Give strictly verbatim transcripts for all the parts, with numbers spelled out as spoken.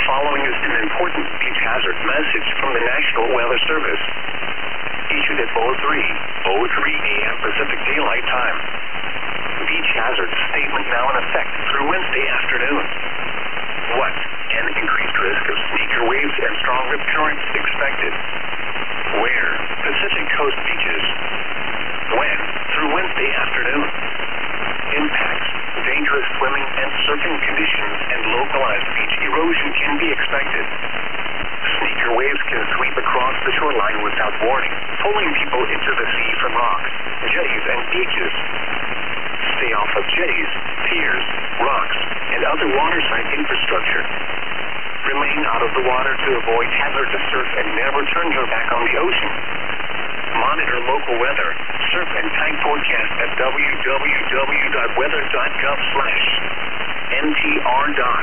following is an important beach hazard message from the National Weather Service. Issued at oh three oh three a m Pacific Daylight Time. Beach hazard statement now in effect through Wednesday afternoon. What? An increased risk of sneaker waves and strong rip currents expected. Where? Pacific Coast beaches. When? Through Wednesday afternoon. Impacts. Dangerous swimming and surfing conditions and localized beach erosion can be expected. Sneaker waves can sweep across the shoreline without warning, pulling people into the sea from rocks, jetties, and beaches. Stay off of jetties, piers, rocks, and other waterside infrastructure. Remain out of the water to avoid hazardous surf and never turn your back on the ocean. Monitor local weather, surf and tide forecast at w w w dot weather dot gov slash n t r dot.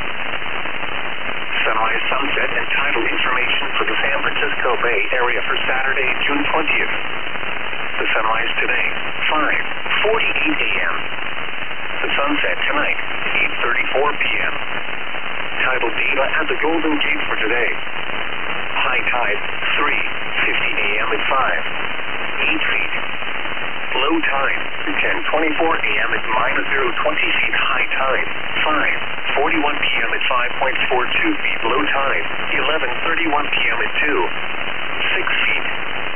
Sunrise, sunset, and tidal information for the San Francisco Bay Area for Saturday, June twentieth. The sunrise today, five forty-eight a m The sunset tonight, eight thirty-four p m Tidal data at the Golden Gate for today. High tide, three fifty a m at five, eight feet. Low tide, ten twenty-four a m at minus zero twenty feet. High tide, five forty-one p m at five point four two feet. Low tide, eleven thirty-one p m at two, six feet.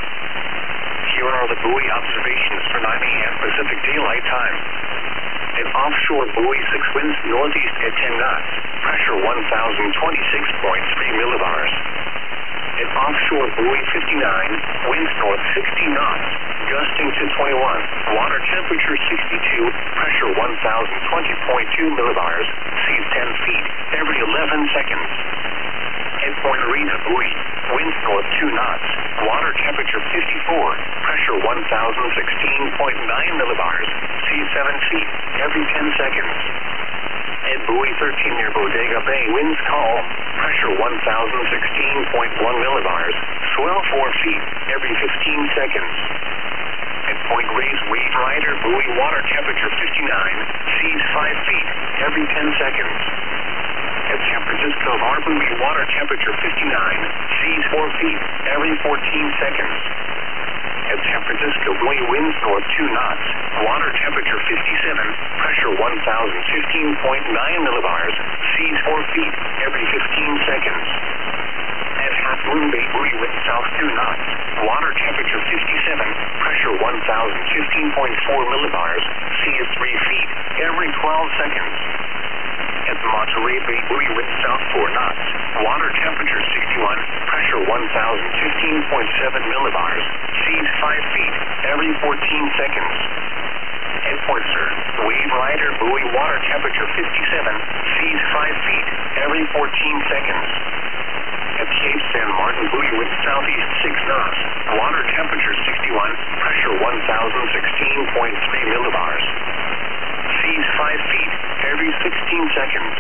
Here are the buoy observations for nine a m Pacific Daylight Time. An offshore buoy six winds northeast at ten knots, pressure one thousand twenty-six point three millibars. An offshore buoy fifty-nine, winds north sixty knots, gusting to twenty-one, water temperature sixty-two, pressure one thousand twenty point two millibars, seas ten feet, every eleven seconds. At Point Arena buoy, winds north two knots, water temperature fifty-four, pressure one thousand sixteen point nine millibars, seas seven feet, every ten seconds. At buoy thirteen near Bodega Bay, winds calm, pressure one thousand sixteen point one millibars, swell four feet, every fifteen seconds. At Point Reyes Wave Rider buoy, water temperature fifty-nine, seas five feet, every ten seconds. At San Francisco Harbor buoy, water temperature fifty-nine, seas four feet, every fourteen seconds. At San Francisco buoy, winds north two knots, water temperature fifty-seven, pressure one thousand fifteen point nine millibars, seas four feet, every fifteen seconds. At Half Moon Bay buoy, wind south two knots, water temperature fifty-seven, pressure one thousand fifteen point four millibars, seas three feet, every twelve seconds. At Monterey Bay buoy, wind south four knots, water temperature sixty-one, pressure one thousand fifteen point seven millibars, seas five feet, every fourteen seconds. At Point Sur, Wave Rider buoy, water temperature fifty-seven, seas five feet, every fourteen seconds. At Cape San Martin buoy, wind southeast six knots, water temperature sixty-one, pressure one thousand sixteen point three millibars. Seas five feet, every sixteen seconds.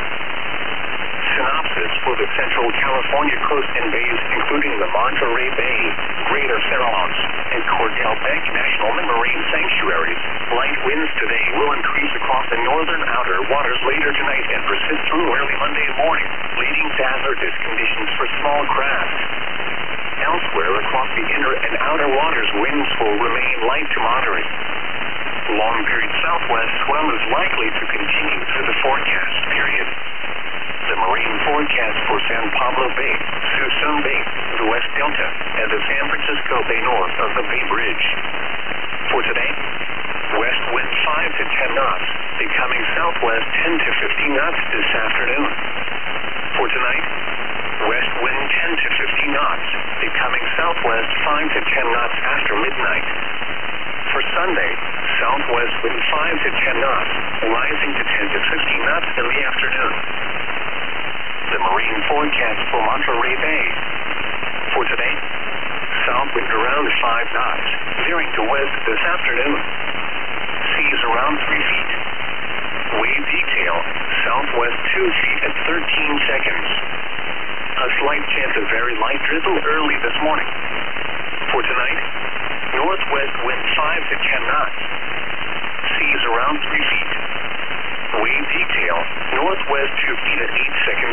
Synopsis for the Central California coast and bays, including the Monterey Bay, Greater Farallones, and Cordell Bank National Marine Sanctuaries. Light winds today will increase across the northern outer waters later tonight and persist through early Monday morning, leading to hazardous conditions for small craft. Elsewhere across the inner and outer waters, winds will remain light to moderate. Long period southwest swell is likely to continue through the forecast period. The marine forecast for San Pablo Bay, Suisun Bay, the West Delta, and the San Francisco Bay north of the Bay Bridge. For today, west wind five to ten knots, becoming southwest ten to fifteen knots this afternoon. For tonight, west wind ten to fifteen knots, becoming southwest five to ten knots after midnight. For Sunday, southwest wind five to ten knots, rising to ten to fifteen knots in the afternoon. The marine forecast for Monterey Bay. For today, south wind around five knots, veering to west this afternoon. Seas around three feet. Wave detail, southwest two feet at thirteen seconds. A slight chance of very light drizzle early this morning. For tonight, northwest wind five to ten knots. Seas around three feet. Wave detail, northwest two feet at eight seconds.